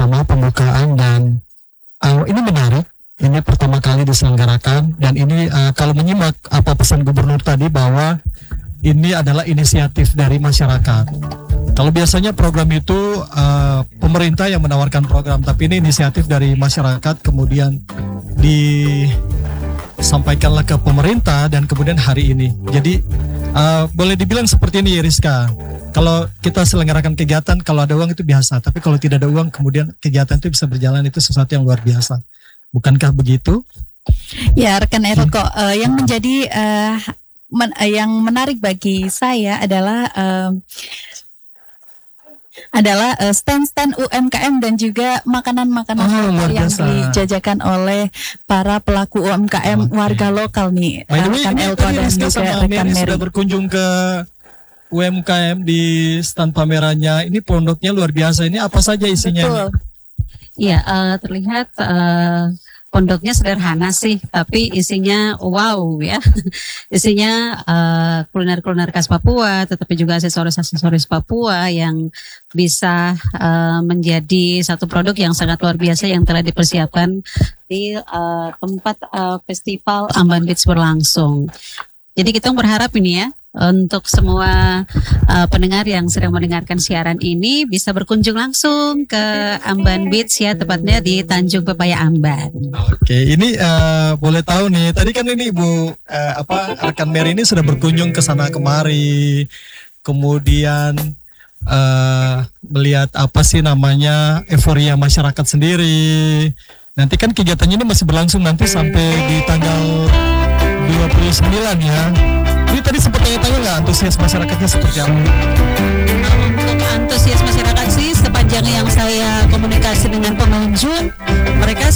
bersama pembukaan dan ini menarik. Ini pertama kali diselenggarakan dan ini kalau menyimak apa pesan gubernur tadi bahwa ini adalah inisiatif dari masyarakat. Kalau biasanya program itu pemerintah yang menawarkan program, tapi ini inisiatif dari masyarakat kemudian disampaikanlah ke pemerintah dan kemudian hari ini. Jadi boleh dibilang seperti ini, Rizka. Kalau kita selenggarakan kegiatan, kalau ada uang itu biasa, tapi kalau tidak ada uang kemudian kegiatan itu bisa berjalan, itu sesuatu yang luar biasa. Bukankah begitu? Ya, rekan Eroko, yang menjadi yang menarik bagi saya adalah stand-stand UMKM dan juga makanan-makanan yang dijajakan oleh para pelaku UMKM warga lokal nih. Rekan Elko dan juga rekan Mary sudah berkunjung ke UMKM di stand pamerannya. Ini produknya luar biasa. Ini apa saja isinya? Betul. Iya, terlihat pondoknya sederhana sih, tapi isinya wow ya. Isinya kuliner-kuliner khas Papua, tetapi juga aksesoris-aksesoris Papua yang bisa menjadi satu produk yang sangat luar biasa yang telah dipersiapkan di tempat festival Amban Beats berlangsung. Jadi kita berharap ini ya, untuk semua pendengar yang sedang mendengarkan siaran ini bisa berkunjung langsung ke Amban Beats ya, tepatnya di Tanjung Pepaya Amban. Oke, ini boleh tahu nih, tadi kan ini Ibu rekan Mary ini sudah berkunjung ke sana kemari, kemudian melihat apa sih namanya euforia masyarakat sendiri. Nanti kan kegiatannya ini masih berlangsung nanti sampai di tanggal 29 ya. Ini tadi sempat tanya-tanya nggak antusias masyarakatnya seperti apa? Untuk antusias masyarakat sih, sepanjang yang saya komunikasi dengan pengunjung, mereka